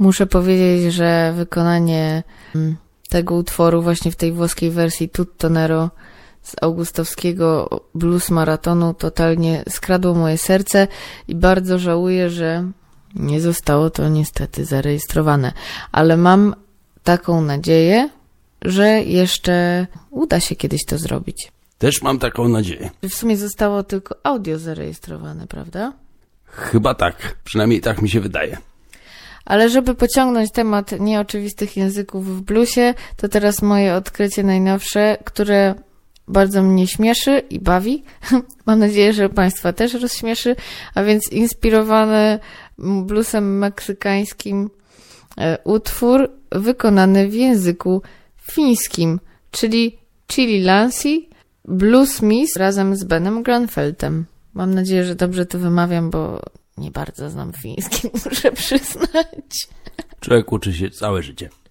Muszę powiedzieć, że wykonanie tego utworu właśnie w tej włoskiej wersji Tutto Nero z augustowskiego blues maratonu totalnie skradło moje serce i bardzo żałuję, że nie zostało to niestety zarejestrowane. Ale mam taką nadzieję, że jeszcze uda się kiedyś to zrobić. Też mam taką nadzieję. W sumie zostało tylko audio zarejestrowane, prawda? Chyba tak. Przynajmniej tak mi się wydaje. Ale żeby pociągnąć temat nieoczywistych języków w bluesie, to teraz moje odkrycie najnowsze, które bardzo mnie śmieszy i bawi. Mam nadzieję, że Państwa też rozśmieszy, a więc inspirowany bluesem meksykańskim utwór wykonany w języku fińskim, czyli Chili Lancy Blues Miss razem z Benem Granfeldtem. Mam nadzieję, że dobrze to wymawiam, bo nie bardzo znam fiński, muszę przyznać. Człowiek uczy się całe życie.